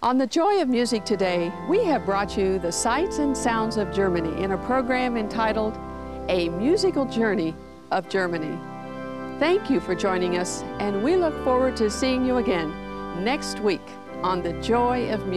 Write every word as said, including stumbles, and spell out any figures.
On the Joy of Music today, we have brought you the sights and sounds of Germany in a program entitled A Musical Journey of Germany. Thank you for joining us, and we look forward to seeing you again next week on the Joy of Music.